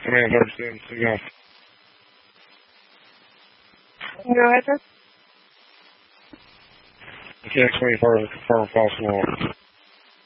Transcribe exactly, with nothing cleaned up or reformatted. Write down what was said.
Command thirty-seven, signal. No address? You can't explain further, confirm false alarm.